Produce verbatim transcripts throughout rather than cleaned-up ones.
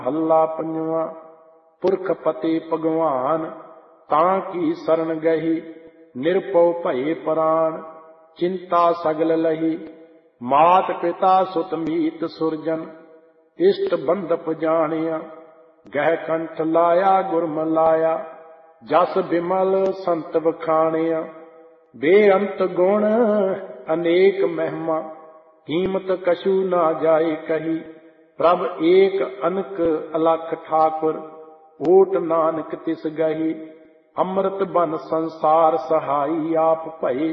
हल्ला पंजवा। पुरख पति भगवान तां की शरण गही, निरपौ भये प्राण चिंता सगल लही। मात पिता सुत मीत सुरजन, इष्ट बंधप जानिया। गह कंठ लाया गुर मलाया, जस बिमल संत बखानिया। बेअंत गुण अनेक महिमा, कीमत कछु ना जाए कही। प्रभ एक अनक अलख ठाकुर, ओट नानक तिस गही। अमृत बन संसार सहाई आप भये,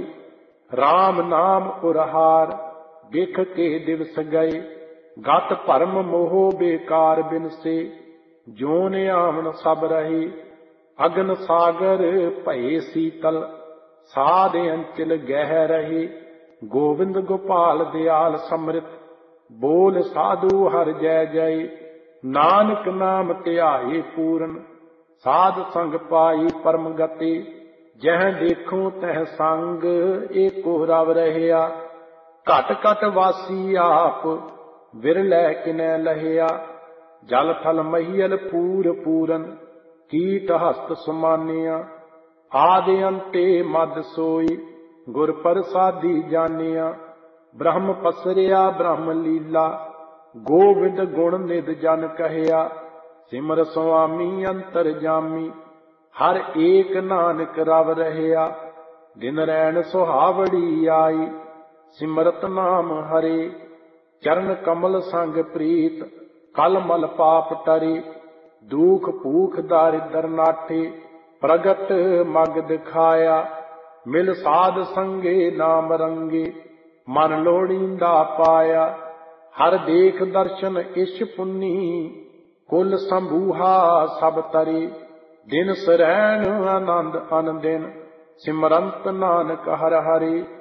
राम नाम उरहार बिख के दिवस गए। गत भरम मोह बेकार बिन से, जोन आमन सब रहे। अगन सागर भये शीतल, साध अंचल गह रहे। गोविंद गोपाल दयाल समृत, बोल साधु हर जय जय। नानक नाम ध्याए पूरन, साध संग पाई परम गति। जह देखूं तह संग एको रव रहया। घट घट वासी आप विरलै किनै लहिया। जल थल महियल पूर पूरन, कीट हस्त समानिया। आदि अंते मद सोई, गुर प्रसादी जानिया। ब्रह्म पसरिया ब्रह्म लीला, गोविंद गुण निध जन कहया। सिमर स्वामी अंतर जामी, हर एक नानक रव रहया। दिन रैन सुहावड़ी आई, सिमरत नाम हरे। चरण कमल संग प्रीत, कल मल पाप टरे। दुख भूख दारिद्र नाठे, प्रगट मग दिखाया। मिल साध संगे नाम रंगे, मन लोड़ींदा पाया। हर देख दर्शन इश पुन्नी, कुल संबूहा सब तरे। दिन सरैन आनंद अन दिन, सिमरंत नानक हर हरे।